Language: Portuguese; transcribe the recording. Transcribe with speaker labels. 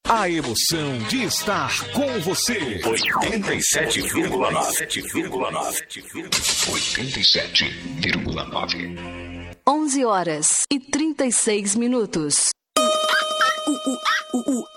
Speaker 1: A emoção de estar com você.
Speaker 2: 87,9.
Speaker 3: 11 horas e 36 minutos.